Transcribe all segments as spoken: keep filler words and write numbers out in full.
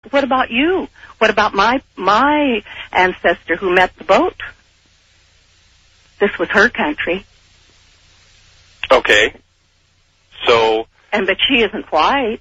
What about you? What about my my ancestor who met the boat? This was her country. Okay. So... And but she isn't white.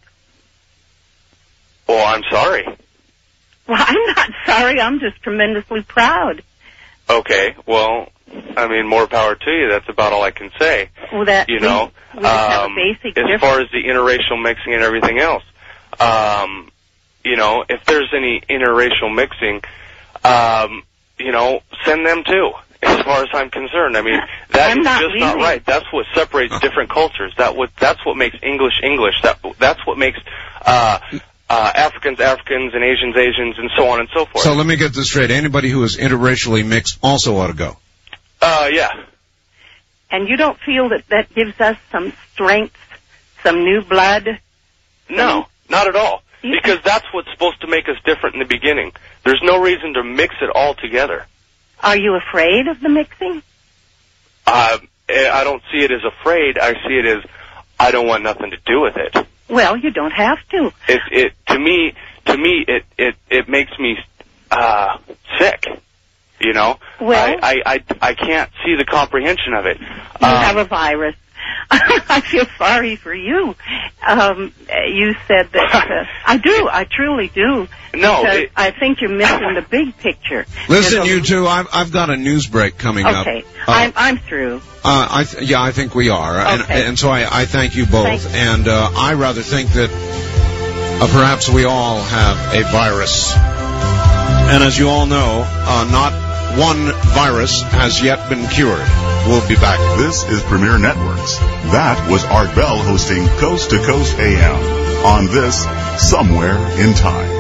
Well, I'm sorry. Well, I'm not sorry. I'm just tremendously proud. Okay. Well, I mean, more power to you. That's about all I can say. Well, that you know, we, we just have um, a basic as difference. far as the interracial mixing and everything else, um, you know, if there's any interracial mixing, um, you know, send them too. As far as I'm concerned, I mean, that I'm is not just leaving. not right. That's what separates different cultures. That what that's what makes English English. That that's what makes uh, uh, Africans Africans and Asians Asians and so on and so forth. So let me get this straight. Anybody who is interracially mixed also ought to go. Uh, yeah. And you don't feel that that gives us some strength, some new blood? No, not at all. Yeah. Because that's what's supposed to make us different in the beginning. There's no reason to mix it all together. Are you afraid of the mixing? Uh, I don't see it as afraid. I see it as I don't want nothing to do with it. Well, you don't have to. It, it to me, to me, it it it makes me uh, sick. You know, well, I, I I I can't see the comprehension of it. You um, have a virus. I feel sorry for you. Um, you said that. Uh, I do. I truly do. No, it, I think you're missing the big picture. Listen, a, you two, I've, I've got a news break coming okay. up. Okay, uh, I'm, I'm through. Uh, I th- yeah, I think we are. Okay. And, and so I, I thank you both. Thank you. And uh, I rather think that uh, perhaps we all have a virus. And as you all know, uh, not one virus has yet been cured. We'll be back. This is Premier Networks. That was Art Bell hosting Coast to Coast A M on this Somewhere in Time.